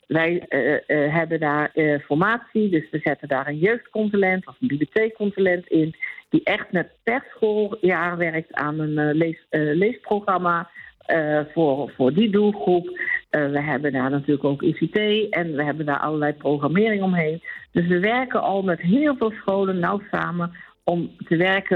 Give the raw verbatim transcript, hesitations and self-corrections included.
wij uh, uh, hebben daar uh, formatie, dus we zetten daar een jeugdconsulent of een bibliotheekconsulent in, die echt met per schooljaar werkt aan een uh, lees, uh, leesprogramma uh, voor, voor die doelgroep. Uh, we hebben daar natuurlijk ook I C T en we hebben daar allerlei programmering omheen. Dus we werken al met heel veel scholen nauw samen om te werken